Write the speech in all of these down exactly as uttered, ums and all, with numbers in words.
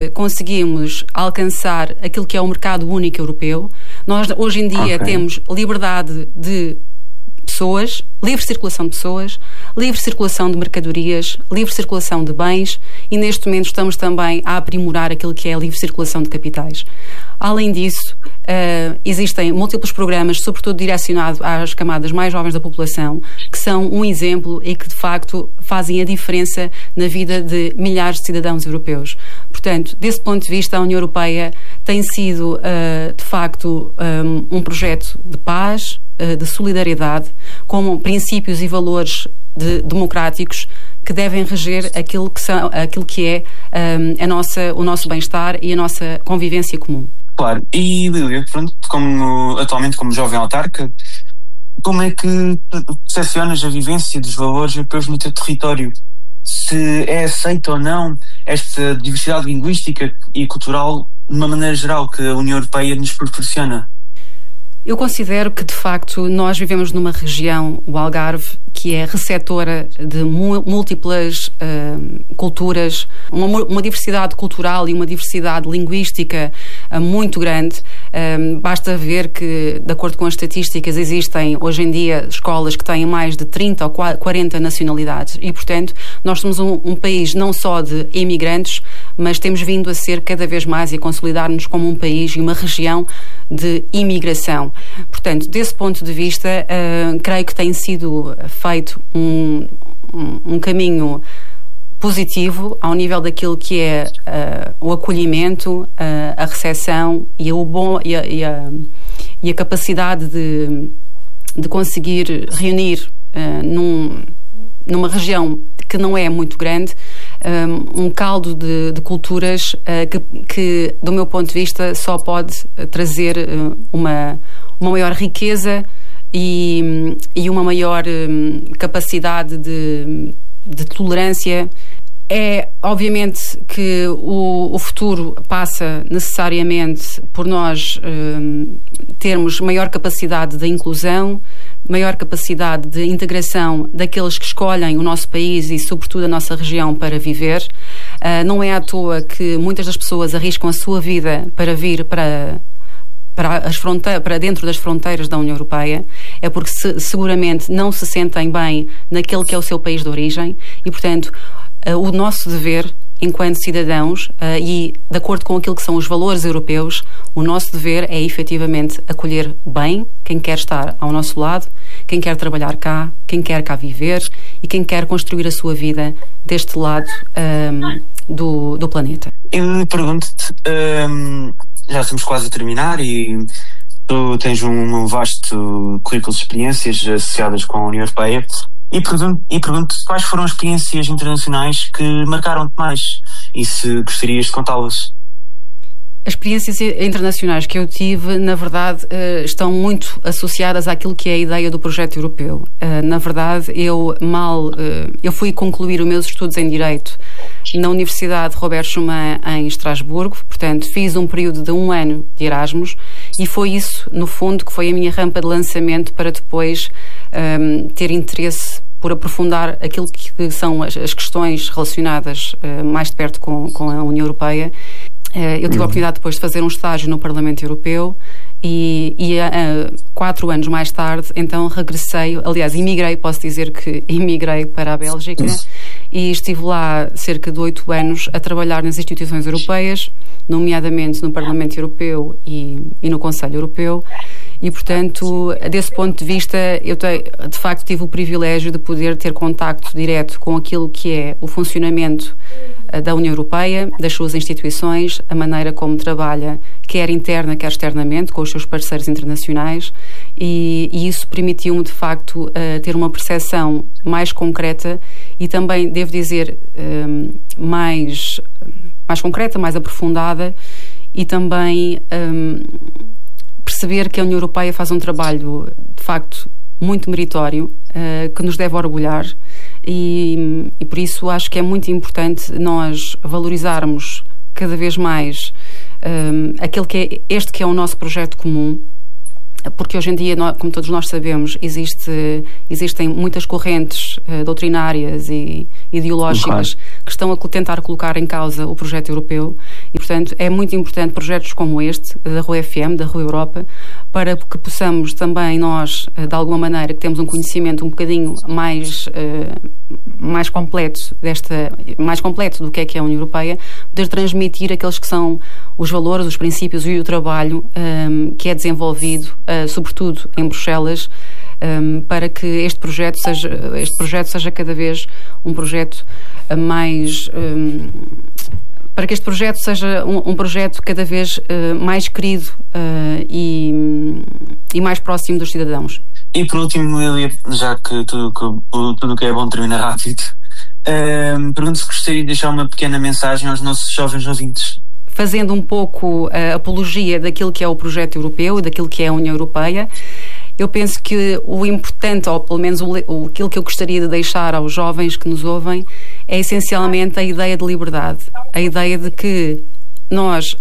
conseguimos alcançar aquilo que é o mercado único europeu. Nós hoje em dia okay. temos liberdade de pessoas, livre circulação de pessoas, livre circulação de mercadorias, livre circulação de bens e neste momento estamos também a aprimorar aquilo que é a livre circulação de capitais. Além disso, uh, existem múltiplos programas, sobretudo direcionados às camadas mais jovens da população, que são um exemplo e que de facto fazem a diferença na vida de milhares de cidadãos europeus. Portanto, desse ponto de vista, a União Europeia tem sido uh, de facto um, um projeto de paz, de solidariedade, com princípios e valores de, democráticos que devem reger aquilo que, são, aquilo que é um, a nossa, o nosso bem-estar e a nossa convivência comum. Claro. E Lília, pronto, como, atualmente como jovem autarca, como é que percepcionas a vivência dos valores europeus no teu território? Se é aceita ou não esta diversidade linguística e cultural de uma maneira geral que a União Europeia nos proporciona? Eu considero que, de facto, nós vivemos numa região, o Algarve, que é receptora de múltiplas uh, culturas, uma, uma diversidade cultural e uma diversidade linguística uh, muito grande. Um, basta ver que, de acordo com as estatísticas, existem hoje em dia escolas que têm mais de trinta ou quarenta nacionalidades e, portanto, nós somos um, um país não só de imigrantes, mas temos vindo a ser cada vez mais e a consolidar-nos como um país e uma região de imigração. Portanto, desse ponto de vista, uh, creio que tem sido feito um, um, um caminho positivo ao nível daquilo que é uh, o acolhimento, uh, a recepção e, o bom, e, a, e, a, e a capacidade de, de conseguir reunir uh, num, numa região que não é muito grande, um, um caldo de, de culturas uh, que, que, do meu ponto de vista, só pode trazer uh, uma, uma maior riqueza e, e uma maior um, capacidade de, de tolerância. É, obviamente, que o, o futuro passa necessariamente por nós um, termos maior capacidade de inclusão, maior capacidade de integração daqueles que escolhem o nosso país e, sobretudo, a nossa região para viver. Uh, não é à toa que muitas das pessoas arriscam a sua vida para vir para... Para, as fronte- para dentro das fronteiras da União Europeia, é porque se, seguramente não se sentem bem naquele que é o seu país de origem e, portanto, uh, o nosso dever enquanto cidadãos uh, e de acordo com aquilo que são os valores europeus, o nosso dever é efetivamente acolher bem quem quer estar ao nosso lado, quem quer trabalhar cá, quem quer cá viver e quem quer construir a sua vida deste lado um, do, do planeta. Eu pergunto-te, um, já estamos quase a terminar e tu tens um vasto currículo de experiências associadas com a União Europeia e pergunto, e pergunto quais foram as experiências internacionais que marcaram-te mais e se gostarias de contá-las. As experiências internacionais que eu tive, na verdade, estão muito associadas àquilo que é a ideia do projeto europeu. Na verdade, eu mal... Eu fui concluir os meus estudos em Direito na Universidade Robert Schuman em Estrasburgo, portanto, fiz um período de um ano de Erasmus e foi isso, no fundo, que foi a minha rampa de lançamento para depois um, ter interesse por aprofundar aquilo que são as, as questões relacionadas uh, mais de perto com, com a União Europeia. Eu tive a oportunidade depois de fazer um estágio no Parlamento Europeu e, e uh, quatro anos mais tarde, então regressei, aliás, emigrei, posso dizer que emigrei para a Bélgica e estive lá cerca de oito anos a trabalhar nas instituições europeias, nomeadamente no Parlamento Europeu e, e no Conselho Europeu. E, portanto, desse ponto de vista, eu te, de facto tive o privilégio de poder ter contacto direto com aquilo que é o funcionamento da União Europeia, das suas instituições, a maneira como trabalha, quer interna, quer externamente, com os seus parceiros internacionais, e, e isso permitiu-me, de facto, uh, ter uma percepção mais concreta e também, devo dizer, um, mais, mais concreta, mais aprofundada e também um, perceber que a União Europeia faz um trabalho, de facto, muito meritório, uh, que nos deve orgulhar. E, e por isso acho que é muito importante nós valorizarmos cada vez mais um, aquele que é, este que é o nosso projeto comum, porque hoje em dia, nós, como todos nós sabemos, existe, existem muitas correntes uh, doutrinárias e, ideológicas claro. que estão a tentar colocar em causa o projeto europeu e, portanto, é muito importante projetos como este, da Rua F M, da Rua Europa, para que possamos também nós, de alguma maneira, que temos um conhecimento um bocadinho mais, uh, mais completo desta, mais completo do que é que é a União Europeia, poder transmitir aqueles que são os valores, os princípios e o trabalho um, que é desenvolvido, uh, sobretudo em Bruxelas, um, para que este projeto seja, este projeto seja cada vez um projeto mais... Um, para que este projeto seja um, um projeto cada vez uh, mais querido uh, e, e mais próximo dos cidadãos. E por último, Lilia, já que tudo que, tudo que é bom termina rápido, uh, pergunto se gostaria de deixar uma pequena mensagem aos nossos jovens ouvintes. Fazendo um pouco a apologia daquilo que é o projeto europeu e daquilo que é a União Europeia, eu penso que o importante, ou pelo menos o, o, aquilo que eu gostaria de deixar aos jovens que nos ouvem, é essencialmente a ideia de liberdade. A ideia de que nós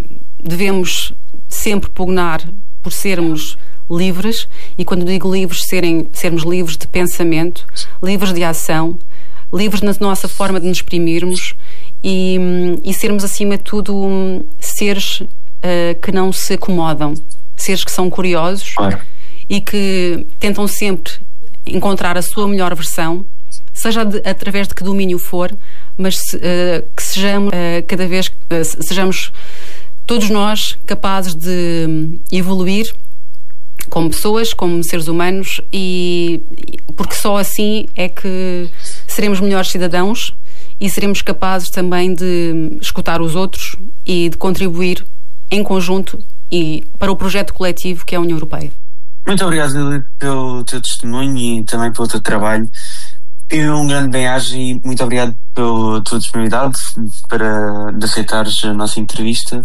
devemos sempre pugnar por sermos livres, e quando digo livres, serem, sermos livres de pensamento, livres de ação, livres na nossa forma de nos exprimirmos e, e sermos, acima de tudo, seres uh, que não se acomodam, seres que são curiosos. Claro. E que tentam sempre encontrar a sua melhor versão, seja de, através de que domínio for, mas se, uh, que sejamos uh, cada vez uh, sejamos todos nós capazes de evoluir como pessoas, como seres humanos, e porque só assim é que seremos melhores cidadãos e seremos capazes também de escutar os outros e de contribuir em conjunto e para o projeto coletivo que é a União Europeia. Muito obrigado, Lili, pelo teu testemunho e também pelo teu trabalho. E um grande bem-aja e muito obrigado pela tua disponibilidade para de aceitares a nossa entrevista.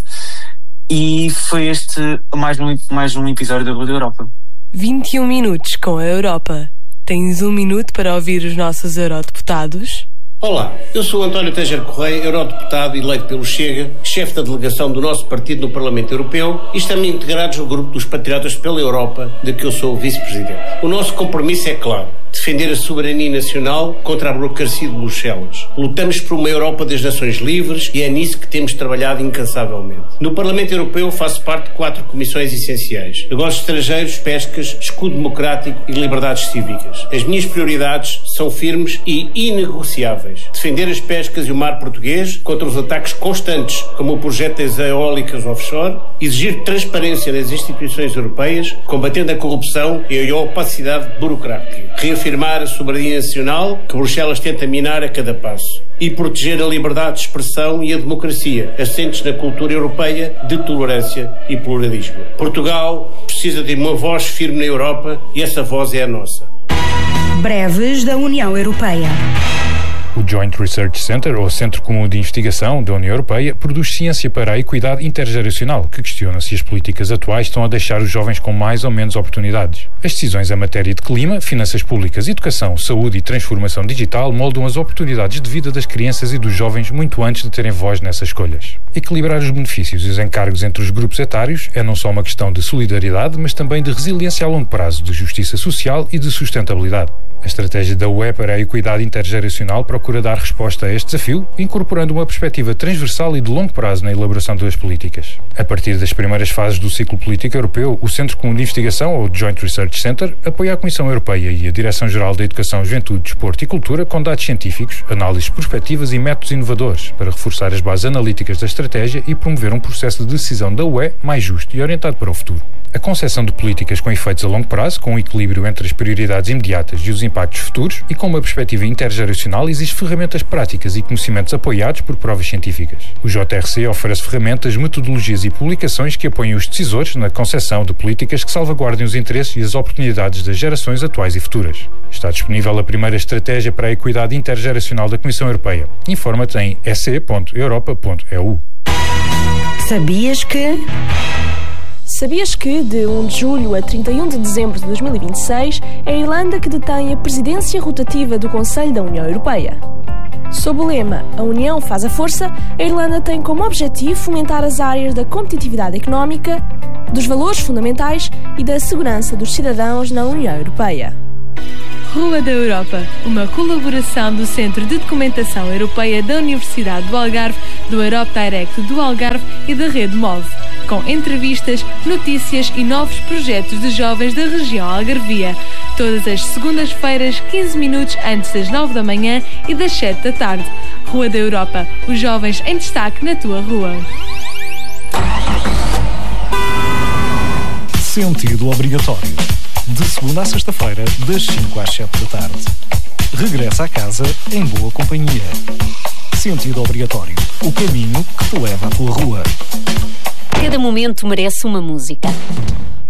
E foi este mais um, mais um episódio da Rua da Europa. vinte e um minutos com a Europa. Tens um minuto para ouvir os nossos eurodeputados? Olá, eu sou António Teixeira Correia, eurodeputado eleito pelo Chega, chefe da delegação do nosso partido no Parlamento Europeu, e estamos integrados no grupo dos Patriotas pela Europa, de que eu sou o vice-presidente. O nosso compromisso é claro: defender a soberania nacional contra a burocracia de Bruxelas. Lutamos por uma Europa das nações livres e é nisso que temos trabalhado incansavelmente. No Parlamento Europeu faço parte de quatro comissões essenciais: negócios estrangeiros, pescas, escudo democrático e liberdades cívicas. As minhas prioridades são firmes e inegociáveis: defender as pescas e o mar português contra os ataques constantes, como o projeto das eólicas offshore, exigir transparência nas instituições europeias, combatendo a corrupção e a opacidade burocrática, reafirmar a soberania nacional que Bruxelas tenta minar a cada passo e proteger a liberdade de expressão e a democracia, assentes na cultura europeia de tolerância e pluralismo. Portugal precisa de uma voz firme na Europa e essa voz é a nossa. Breves da União Europeia. O Joint Research Center, ou Centro Comum de Investigação da União Europeia, produz ciência para a equidade intergeracional, que questiona se as políticas atuais estão a deixar os jovens com mais ou menos oportunidades. As decisões em matéria de clima, finanças públicas, educação, saúde e transformação digital moldam as oportunidades de vida das crianças e dos jovens muito antes de terem voz nessas escolhas. Equilibrar os benefícios e os encargos entre os grupos etários é não só uma questão de solidariedade, mas também de resiliência a longo prazo, de justiça social e de sustentabilidade. A estratégia da U E para a equidade intergeracional procura dar resposta a este desafio, incorporando uma perspectiva transversal e de longo prazo na elaboração das políticas. A partir das primeiras fases do ciclo político europeu, o Centro Comum de Investigação, ou Joint Research Center, apoia a Comissão Europeia e a Direção-Geral da Educação, Juventude, Desporto e Cultura com dados científicos, análises prospectivas e métodos inovadores para reforçar as bases analíticas da estratégia e promover um processo de decisão da U E mais justo e orientado para o futuro. A concepção de políticas com efeitos a longo prazo, com um equilíbrio entre as prioridades imediatas e os impactos futuros e com uma perspectiva intergeracional, exige ferramentas práticas e conhecimentos apoiados por provas científicas. O J R C oferece ferramentas, metodologias e publicações que apoiem os decisores na concepção de políticas que salvaguardem os interesses e as oportunidades das gerações atuais e futuras. Está disponível a primeira estratégia para a equidade intergeracional da Comissão Europeia. Informa-te em e c ponto europa ponto e u. Sabias que... Sabias que, de um de julho a trinta e um de dezembro de dois mil e vinte e seis, é a Irlanda que detém a presidência rotativa do Conselho da União Europeia? Sob o lema "A União faz a força", a Irlanda tem como objetivo fomentar as áreas da competitividade económica, dos valores fundamentais e da segurança dos cidadãos na União Europeia. Rua da Europa, uma colaboração do Centro de Documentação Europeia da Universidade do Algarve, do Europe Direct do Algarve e da Rede Move, com entrevistas, notícias e novos projetos de jovens da região algarvia, todas as segundas-feiras, quinze minutos antes das nove da manhã e das sete da tarde. Rua da Europa, os jovens em destaque na tua rua. Sentido obrigatório. De segunda à sexta-feira, das cinco às sete da tarde. Regressa a casa em boa companhia. Sentido obrigatório. O caminho que te leva à tua rua. Cada momento merece uma música.